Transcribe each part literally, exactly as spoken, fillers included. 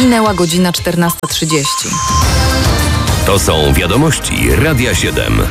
Minęła godzina czternasta trzydzieści. To są wiadomości Radia siedem.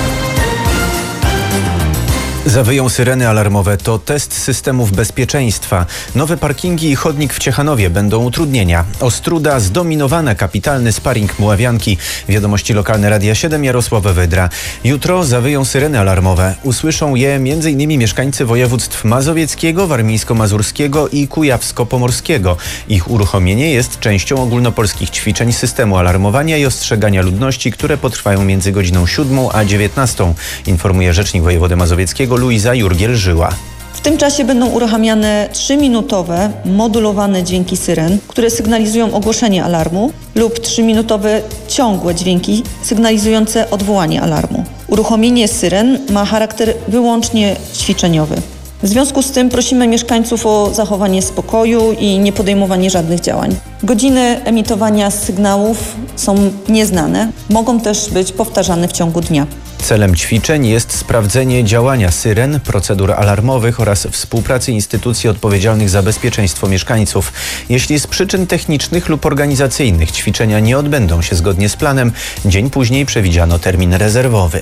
Zawyją syreny alarmowe. To test systemów bezpieczeństwa. Nowe parkingi i chodnik w Ciechanowie będą utrudnienia. Ostróda zdominowana, kapitalny sparing Muławianki. Wiadomości lokalne Radia siedem, Jarosław Wydra. Jutro zawyją syreny alarmowe. Usłyszą je m.in. mieszkańcy województw mazowieckiego, warmińsko-mazurskiego i kujawsko-pomorskiego. Ich uruchomienie jest częścią ogólnopolskich ćwiczeń systemu alarmowania i ostrzegania ludności, które potrwają między godziną siódmą a dziewiętnastą. Informuje rzecznik wojewody mazowieckiego Luiza Jurgiel-Żyła. W tym czasie będą uruchamiane trzyminutowe, modulowane dźwięki syren, które sygnalizują ogłoszenie alarmu, lub trzyminutowe ciągłe dźwięki sygnalizujące odwołanie alarmu. Uruchomienie syren ma charakter wyłącznie ćwiczeniowy. W związku z tym prosimy mieszkańców o zachowanie spokoju i nie podejmowanie żadnych działań. Godziny emitowania sygnałów są nieznane, mogą też być powtarzane w ciągu dnia. Celem ćwiczeń jest sprawdzenie działania syren, procedur alarmowych oraz współpracy instytucji odpowiedzialnych za bezpieczeństwo mieszkańców. Jeśli z przyczyn technicznych lub organizacyjnych ćwiczenia nie odbędą się zgodnie z planem, dzień później przewidziano termin rezerwowy.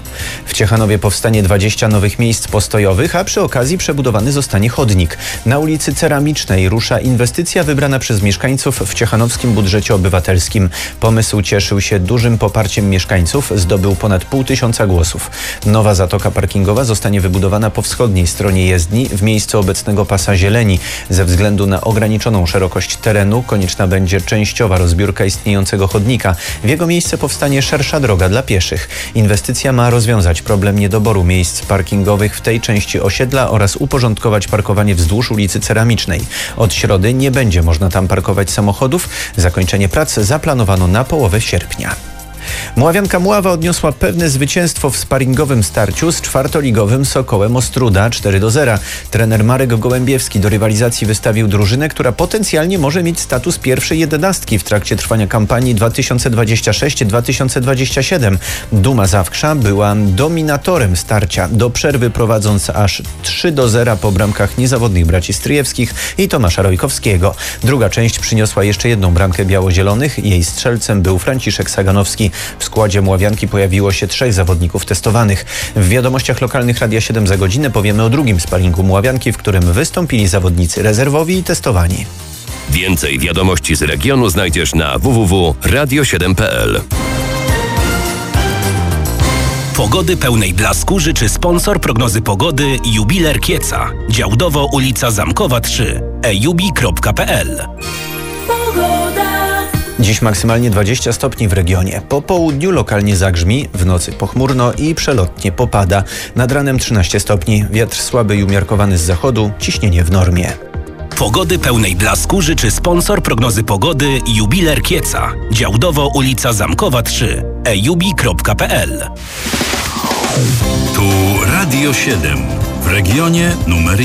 W Ciechanowie powstanie dwadzieścia nowych miejsc postojowych, a przy okazji przebudowany zostanie chodnik. Na ulicy Ceramicznej rusza inwestycja wybrana przez mieszkańców w ciechanowskim budżecie obywatelskim. Pomysł cieszył się dużym poparciem mieszkańców, zdobył ponad pół tysiąca głosów. Nowa zatoka parkingowa zostanie wybudowana po wschodniej stronie jezdni w miejscu obecnego pasa zieleni. Ze względu na ograniczoną szerokość terenu konieczna będzie częściowa rozbiórka istniejącego chodnika. W jego miejsce powstanie szersza droga dla pieszych. Inwestycja ma rozwiązać problem niedoboru miejsc parkingowych w tej części osiedla oraz uporządkować parkowanie wzdłuż ulicy Ceramicznej. Od środy nie będzie można tam parkować samochodów. Zakończenie prac zaplanowano na połowę sierpnia. Muławianka Mława odniosła pewne zwycięstwo w sparingowym starciu z czwartoligowym Sokołem Ostróda cztery do zera. Trener Marek Gołębiewski do rywalizacji wystawił drużynę, która potencjalnie może mieć status pierwszej jedenastki w trakcie trwania kampanii dwa tysiące dwudziestej szóstej dwa tysiące dwudziestej siódmej. Duma Zawkrza była dominatorem starcia, do przerwy prowadząc aż trzy do zera po bramkach niezawodnych braci Stryjewskich i Tomasza Rojkowskiego. Druga część przyniosła jeszcze jedną bramkę biało-zielonych. Jej strzelcem był Franciszek Saganowski. W składzie Muławianki pojawiło się trzech zawodników testowanych. W wiadomościach lokalnych Radia siedem za godzinę powiemy o drugim sparingu Muławianki, w którym wystąpili zawodnicy rezerwowi i testowani. Więcej wiadomości z regionu znajdziesz na w w w kropka radio siedem kropka p l. Pogody pełnej blasku życzy sponsor prognozy pogody Jubiler Kieca. Działdowo ulica Zamkowa trzy. e jubi kropka p l. Dziś maksymalnie dwadzieścia stopni w regionie. Po południu lokalnie zagrzmi, w nocy pochmurno i przelotnie popada. Nad ranem trzynaście stopni, wiatr słaby i umiarkowany z zachodu, ciśnienie w normie. Pogody pełnej blasku życzy sponsor prognozy pogody Jubiler Kieca. Działdowo ulica Zamkowa trzy. e jubi kropka p l. Tu Radio siedem. W regionie numer